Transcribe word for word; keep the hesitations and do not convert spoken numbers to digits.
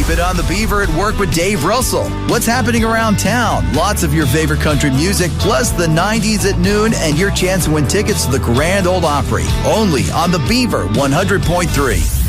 Keep it on the Beaver at Work with Dave Russell. What's happening around town? Lots of your favorite country music, plus the nineties at noon, and your chance to win tickets to the Grand Ole Opry. Only on the Beaver one hundred point three.